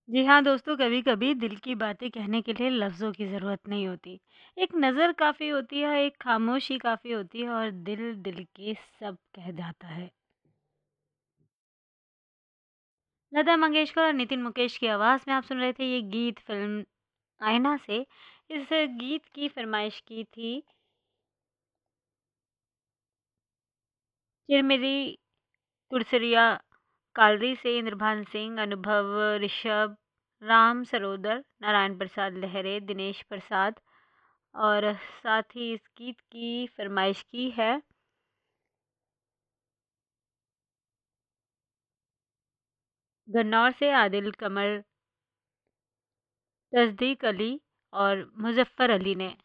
जी हाँ दोस्तों, कभी-कभी दिल की बातें कहने के लिए लफ्ज़ों की ज़रूरत नहीं होती। एक नज़र काफ़ी होती है, एक खामोशी काफ़ी होती है और दिल दिल के सब कह जाता है। लता मंगेशकर और नितिन मुकेश की आवाज़ में आप सुन रहे थे ये गीत फ़िल्म आईना से। इस गीत की फ़रमाइश की थी चिरमिरी कुरसरिया कालरी से इंद्रभान सिंह, अनुभव, ऋषभ, राम सरोदर, नारायण प्रसाद लहरे, दिनेश प्रसाद और साथ ही इस गीत की फ़रमाइश की है गन्नौर से आदिल कमर, तस्दीक अली और मुज़फ़्फ़र अली ने।